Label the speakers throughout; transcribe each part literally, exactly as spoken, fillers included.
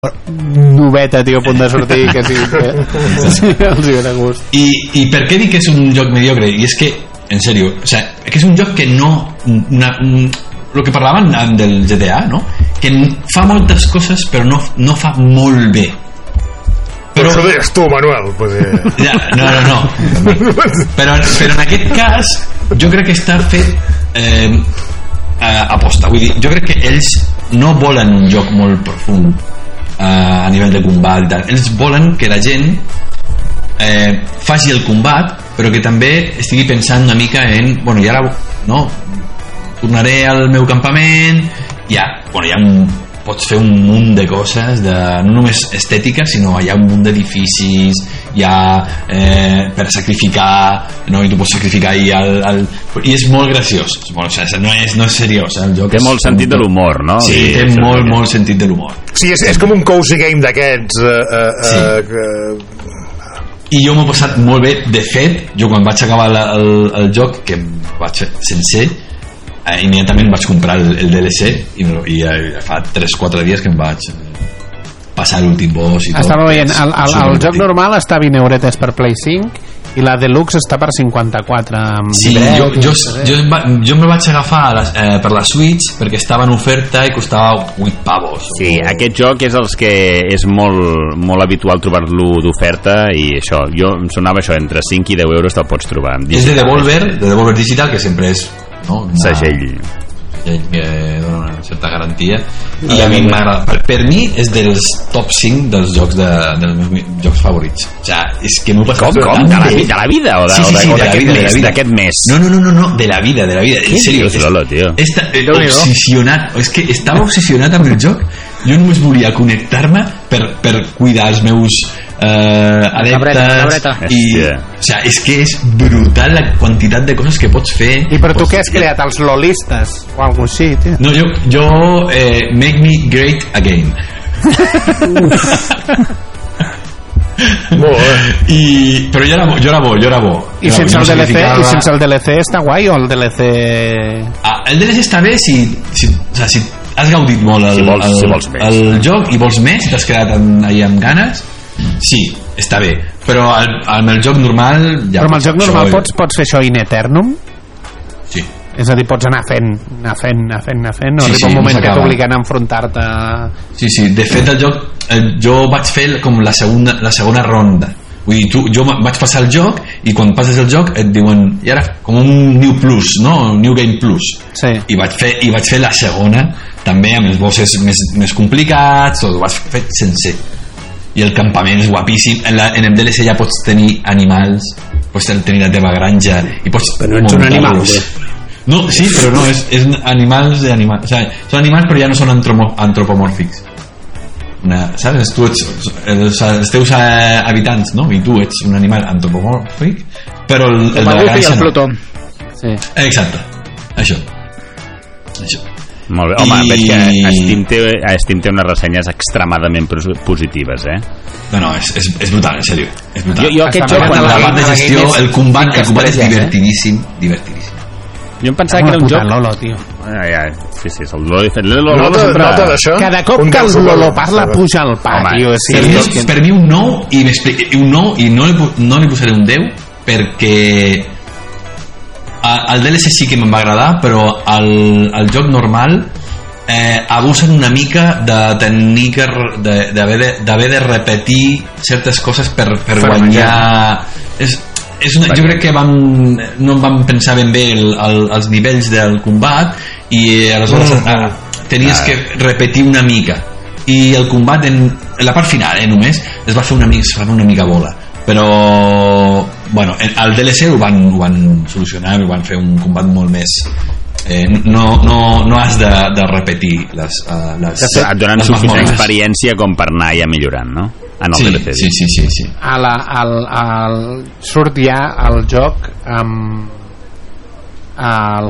Speaker 1: noveta, tio, a punt de sortir, que sí, que sí, els hi ve de gust.
Speaker 2: I, I per què dic que és un joc mediocre? I és que, en sèrio, o sea, que és un joc que no... Una, un, el que parlaven del G T A, no? Que fa moltes coses però no, no fa molt bé.
Speaker 3: Però això deies tu, Manuel, pues, eh.
Speaker 2: ja, no, no, no però, però en aquest cas jo crec que està fet eh, aposta, vull dir, jo crec que ells no volen un joc molt profund eh, a nivell de combat i tal. Ells volen que la gent eh, faci el combat però que també estigui pensant una mica en, bueno, i ara no, tornaré al meu campament, ja, bueno, hi ha un, pots fer un munt de coses de, no només estètica, sinó hi ha un munt d'edificis, hi ha eh, per sacrificar, no? I tu pots sacrificar i, el, el, i és molt graciós, és molt, o sigui, no, és, no és seriós, eh? El joc
Speaker 4: té
Speaker 2: és,
Speaker 4: molt sentit de l'humor, no?
Speaker 2: Sí, té
Speaker 4: I,
Speaker 2: molt, molt sentit de l'humor.
Speaker 3: Sí, és, és com un cozy game d'aquests eh, eh, sí. eh, que...
Speaker 2: I jo m'ho he passat molt bé. De fet, jo quan vaig acabar la, el, el joc, que vaig fer sencer, eh, immediatament vaig comprar el, el D L C i, i eh, fa tres quatre dies que em vaig passar l'últim boss i tot.
Speaker 1: Estava veient, el, el, el joc normal està a vint euretes per Play cinc i la Deluxe està per cinquanta-quatre amb
Speaker 2: sí,
Speaker 1: llibret,
Speaker 2: jo, jo, jo, jo me vaig agafar la, eh, per la Switch perquè estava en oferta i costava vuit pavos.
Speaker 4: Sí, o... aquest joc és els que és molt, molt habitual trobar-lo d'oferta i això, jo em sonava això, entre cinc i deu euros te'l pots trobar.
Speaker 2: És de Devolver, de Devolver Digital, que sempre és, no, una...
Speaker 4: segell
Speaker 2: que dona una certa garantia i a mi m'agrada, per, per mi és dels top cinc dels jocs de, dels meus jocs favorits, o sigui, és que m'ho passa
Speaker 4: com, com? De la, de la vida o, de,
Speaker 2: sí, sí, sí,
Speaker 4: o
Speaker 2: d'aquest mes,
Speaker 4: d'aquest mes?
Speaker 2: No, no, no, no, no, de la vida, de la vida, en sèrio,
Speaker 4: Lolo, tio.
Speaker 2: Està obsessionat, és que estava obsessionat amb el joc, jo només volia connectar-me per, per cuidar els meus eh, adeptes
Speaker 5: la breta, la breta.
Speaker 2: I, o sigui, és que és brutal la quantitat de coses que pots fer.
Speaker 1: I però tu què has creat, els lolistes o alguna cosa així, tio?
Speaker 2: No, jo, jo eh, Make Me Great Again.
Speaker 3: Molt bé.
Speaker 2: I, però jo era bo, jo era bo, jo era bo.
Speaker 1: I
Speaker 2: jo
Speaker 1: sense,
Speaker 2: no
Speaker 1: el D L C,
Speaker 2: significava...
Speaker 1: I sense el D L C està guai o el D L C...
Speaker 2: Ah, el D L C està bé si, si, o sigui, si has gaudit molt el,
Speaker 4: si vols,
Speaker 2: el,
Speaker 4: si vols més,
Speaker 2: el joc i vols més, t'has quedat amb, ahí amb ganes, sí, està bé, però el, amb el joc normal ja
Speaker 1: però amb el joc normal
Speaker 2: això,
Speaker 1: pots, pots fer això in eternum?
Speaker 2: Sí.
Speaker 1: És a dir, pots anar fent, anar fent, anar fent, anar fent, no?
Speaker 2: Sí,
Speaker 1: Arriba
Speaker 2: sí,
Speaker 1: un moment
Speaker 2: no
Speaker 1: que t'obliguen a enfrontar-te...
Speaker 2: Sí, sí, de fet el joc el, jo vaig fer com la segona, la segona ronda. Vull dir, tu, jo vaig passar el joc i quan passes el joc et diuen i ara com un New Plus, no? Un New Game Plus.
Speaker 1: Sí.
Speaker 2: I vaig fer, i vaig fer la segona també amb els bosses més, més complicats, ho vaig fer sencer. I el campament és guapíssim. En, la, en el D L C ja pots tenir animals, pots tenir la teva granja i pots
Speaker 5: però no ets un animal, bé.
Speaker 2: No, sí, però no, és, és animals de animals. O sigui, són animals però ja no són antromo, antropomòrfics. Una, saps? Tu ets els, els teus eh, habitants, no? I tu ets un animal antropomòrfic, però el, el de la granja no.
Speaker 5: Plutó.
Speaker 1: Sí.
Speaker 2: Exacte, això. Això.
Speaker 4: Molt bé, home,
Speaker 2: I...
Speaker 4: veig que Steam té, Steam té unes ressenyes extremadament positives, eh?
Speaker 2: No, no, és, és, és brutal, en sèrio. És brutal.
Speaker 4: Jo, jo aquest
Speaker 1: Està
Speaker 4: joc,
Speaker 1: quan
Speaker 2: la
Speaker 1: la
Speaker 2: part de gestió, el combat, el combat és
Speaker 1: estrelles,
Speaker 2: divertidíssim, divertidíssim.
Speaker 4: jo em pensava que era un joc...
Speaker 1: Lolo, tio.
Speaker 4: Ai, ai, sí, sí, és el Lolo. El Lolo
Speaker 3: Nota,
Speaker 4: sempre...
Speaker 3: nota d'això?
Speaker 1: Cada cop
Speaker 3: Un
Speaker 1: que el
Speaker 3: deu
Speaker 1: Lolo
Speaker 3: sobre-
Speaker 1: parla puja al pa,
Speaker 4: Home,
Speaker 1: tio.
Speaker 4: sí,
Speaker 2: Per,
Speaker 1: Sí,
Speaker 2: mi,
Speaker 1: és que...
Speaker 2: per mi un nou i, un nou i no, li, no li posaré un deu perquè el D L C sí que me'n va agradar, però el, el joc normal eh, abusen una mica de tenir que d'haver de, de, de repetir certes coses per, per guanyar. És, és una, jo crec que vam, no vam pensar ben bé el, el, els nivells del combat i aleshores mm. ah, tenies ah. que repetir una mica i el combat en, en la part final eh, només es va fer una mica, es va fer una mica bola, però bueno, al D L C ho van, ho van solucionar i ho van fer un combat molt més eh, no, no, no has de, de repetir les, uh, les,
Speaker 4: et donen
Speaker 2: les
Speaker 4: suficient
Speaker 2: mazmorres.
Speaker 4: Experiència com per anar ja millorant, no? En el
Speaker 2: sí,
Speaker 4: D L C.
Speaker 2: sí, sí, sí, sí.
Speaker 1: A la, al, al, surt ja el joc amb el,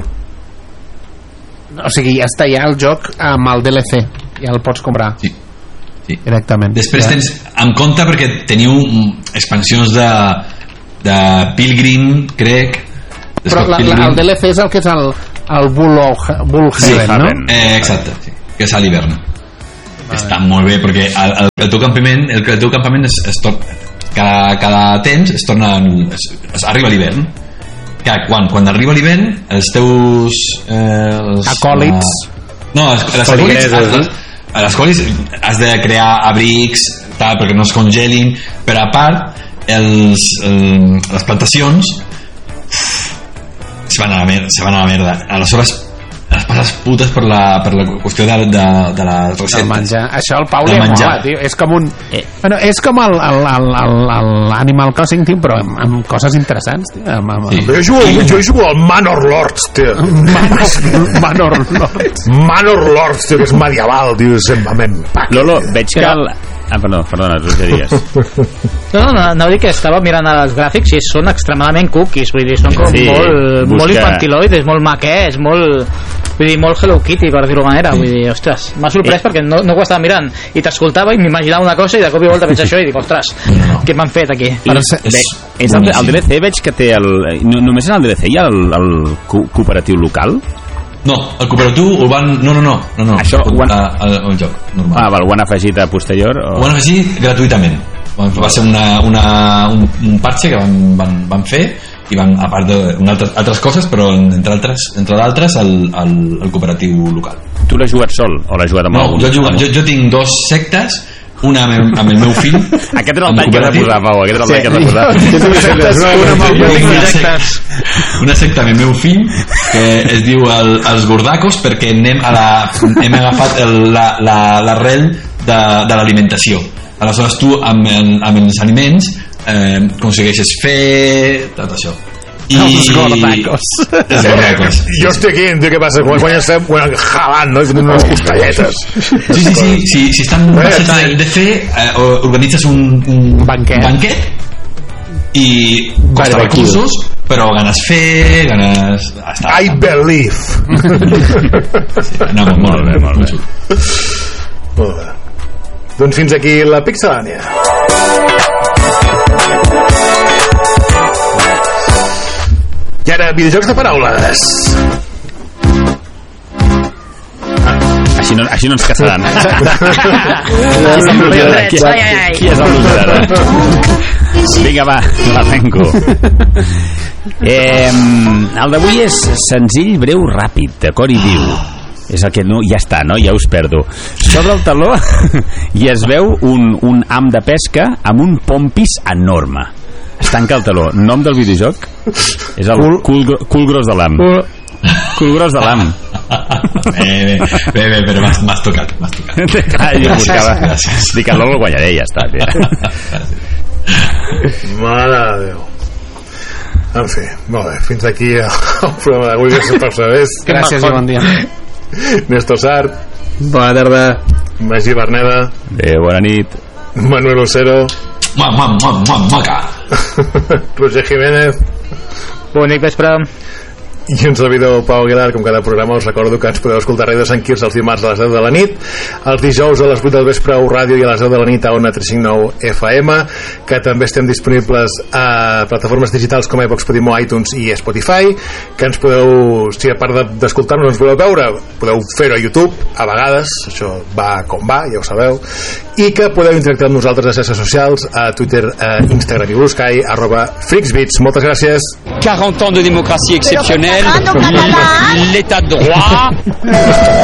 Speaker 1: o sigui, ja està ja el joc amb el D L C, ja el pots comprar
Speaker 2: sí, sí.
Speaker 1: directament.
Speaker 2: Després
Speaker 1: ja.
Speaker 2: tens en compte perquè teniu expansions de, de Pilgrim, crec.
Speaker 1: Però la, la, el D L C és el que és el, el Bull, Bull
Speaker 2: sí,
Speaker 1: Heaven, no?
Speaker 2: Eh, exacte, sí, que és a l'hivern. està molt bé, perquè el, el, el teu campament, el, el teu campament es, es tor cada, cada temps es torna, es, es arriba l'hivern. Quan, quan arriba l'hivern, els teus eh, els,
Speaker 1: acòlits
Speaker 2: uh, no, els, les acòlits les, les acòlits has de crear abrics tal, perquè no es congelin, però a part els, el, les plantacions se van a la merda, se van a la merda. Aleshores les passes putes per la, per la qüestió de, de, de la recepta.
Speaker 1: Això el Pau li mola, tio. És com un... Eh. Bueno, és com l'Animal Crossing, tio, però amb, amb coses interessants, tio. Amb, amb,
Speaker 3: sí. jo, jugo, jo jugo al Manor Lords, tio.
Speaker 1: Manor, Manor Lords.
Speaker 3: Manor Lords, tio, que és medieval, tio.
Speaker 4: Lolo, veig que... El... Ah, perdó, perdona, Rogeries.
Speaker 5: No, no, no, dic que estava mirant els gràfics i són extremadament cookies, vull dir, són com sí, molt, busca... molt infantiloides, molt maquets, molt, vull dir, molt Hello Kitty, per dir-ho manera, vull dir, ostres, m'ha sorprès eh. perquè no, no ho estava mirant i t'escoltava i m'imaginava una cosa i de cop i volta vaig això i dic, ostres, no. què m'han fet aquí?
Speaker 4: I, és, bé, és el, el D L C veig que té el... No, només en el D L C hi ha el, el co cooperatiu local?
Speaker 2: No, el cooperatiu ho van... No, no, no, no, no.
Speaker 4: Això ho han...
Speaker 2: el, el joc, normal.
Speaker 4: Ah, val, ho han afegit a posterior? O...
Speaker 2: Ho han afegit gratuïtament. Va ser una, una, un, un parche que van, van, van fer i van, a part d'altres altres coses, però entre altres, entre d'altres el, el, el cooperatiu local.
Speaker 4: Tu l'has jugat sol o l'has jugat amb
Speaker 2: no,
Speaker 4: algun?
Speaker 2: Jo, jugat, jo, jo tinc dos sectes, una amb, amb el meu fill.
Speaker 4: Aquest era el tall que has de posar, Pau, aquest era el tall que has de posar.
Speaker 2: Una amb el meu fill. Una secta amb el meu fill que es diu el, els gordacos, perquè anem a la, hem agafat l'arrel de, de l'alimentació. Aleshores tu amb, el, amb els aliments eh, aconsegueixes fer tot això. I...
Speaker 1: els gordacos.
Speaker 2: Els gordacos.
Speaker 3: Jo estic aquí, tio, què passa? Quan, quan estem quan, jalant, no? I fent unes costelletes.
Speaker 2: Sí, sí, sí. Si, si estan baixes de, de fer, eh, organitzes un, un
Speaker 1: banquet.
Speaker 2: banquet i costa recursos, però ganes fer, ganes... Està,
Speaker 3: I believe.
Speaker 2: Sí, no, molt, molt bé, molt bé.
Speaker 3: Molt bé. Doncs fins aquí la Pixelània. I ara, videojocs de paraules.
Speaker 4: Així no, així no ens casaran. Qui és el qui és el loser ara? Vinga, va, l'arrenco. Eh, el d'avui és senzill, breu, ràpid, d'acord, i diu... És el que no, ja està, no? Ja us perdo. Sobre el taló i es veu un, un ham de pesca amb un pompis enorme. Es tanca el taló. Nom del videojoc és el cul, cul, cul gros de l'ham. Cul, cul gros de l'ham.
Speaker 2: Bé, bé, bé, bé, però m'has tocat, m'has tocat.
Speaker 4: Ah, jo buscava. Dic que no el guanyaré, ja està.
Speaker 3: Mare de Déu. En fi, molt bé. Fins aquí el programa d'avui. Gràcies per saber.
Speaker 1: Gràcies i bon dia.
Speaker 3: Néstor Sart.
Speaker 5: Bona tarda.
Speaker 3: Magí Berneda.
Speaker 4: Bé, bona nit.
Speaker 3: Manuel Ocero.
Speaker 2: Mam, mam, mam, mam, maca.
Speaker 3: Roger Jiménez.
Speaker 5: Bonic vespre.
Speaker 3: I un servidor, Pau Aguilar. Com cada programa us recordo que ens podeu escoltar a Ràdio Sant Quirze els dimarts a les deu de la nit, els dijous a les vuit del vespre a Ràdio i a les deu de la nit a Ona tres cinc nou F M, que també estem disponibles a plataformes digitals com iVox, Podimo, iTunes i Spotify, que ens podeu, si a part d'escoltar-nos ens voleu veure, podeu fer-ho a YouTube a vegades, això va com va, ja ho sabeu, i que podeu interactuar amb nosaltres a xarxes socials, a Twitter, a Instagram i Blue Sky, arroba FreaksBeats. Moltes gràcies.
Speaker 6: quarante ans de démocratie exceptionnelle, l'état de droit.